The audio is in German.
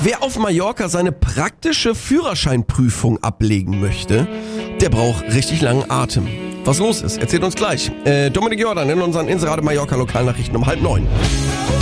Wer auf Mallorca seine praktische Führerscheinprüfung ablegen möchte, der braucht richtig langen Atem. Was los ist, erzählt uns gleich Dominik Jordan in unseren Inseradio Mallorca Lokalnachrichten um 8:30.